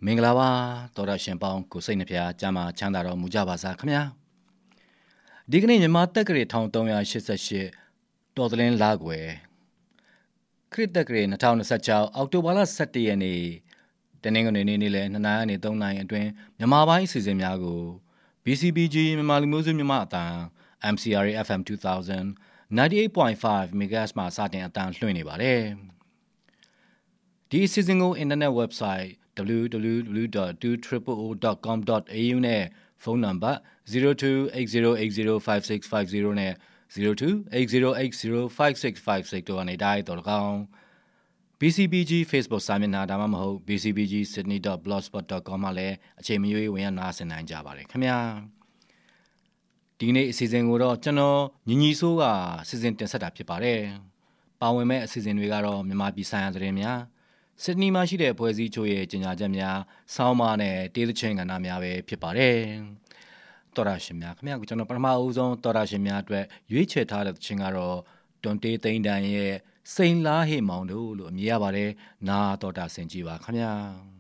မင်္ဂလာပါတော်ရရှင်ပေါင်းကိုစိတ်နှဖျားကျမ်းမာချမ်းသာတော်မူကြပါစားခင်ဗျာဒီကနေ့မြန်မာတက္ကရာ1388တော်သလင်းလာကွယ်ခရစ်တက္ကရာ2026အောက်တိုဘာလ17ရက်နေ့တနင်္ဂနွေနေ့နေ့လယ်2နာရီနဲ့3နာရီအတွင်းမြန်မာပိုင်းအစီအစဉ်များကို BCBG မြန်မာလူမျိုးစုမြန်မာအတန်း MCRA FM 2000 98.5 MHz မှာစတင်အတန်းလွှင့်နေပါတယ်ဒီအစီအစဉ်ကို internet website www.200.com.au နဲ့ဖုန်းနံပါတ်0280805650နဲ့0280805656တို့ကနေတိုက်တော်၎င်း BCBG Facebook စာမျက်နှာဒါမှမဟုတ် bcbgsydney.blogspot.com မှာလည်းအချိန်မရွေးဝင်ရောက်နားဆင်နိုင်ကြပါတယ်ခင်ဗျာဒီနေ့အစီအစဉ်ကိုတော့ကျွန်တော်ညီညီဆိုးကစီစဉ်တင်ဆက်တာဖြစ်ပါတယ်ပါဝင်မဲ့အစီအစဉ်တွေကတော့မြန်မာပြည်ဆိုင်ရာသတင်းများဆစ်ဒနီမှာရှိတဲ့ဖွဲ့စည်းချုပ်ရဲ့ကြေညာချက်များဆောင်းပါးနဲ့တေးသချင်းကဏ္ဍများပဲဖြစ်ပါတယ်တော်ရရှင်များခင်ဗျာကျွန်တော်ပထမအဦးဆုံးတော်ရရှင်များအတွက်ရွေးချယ်ထားတဲ့သချင်းကတော့တွန်တေးသိန်းတန်ရဲ့စိန်လားဟေမောင်တို့လို့အမည်ရပါတယ်နာတော်တာဆင်ကြည့်ပါခင်ဗျာ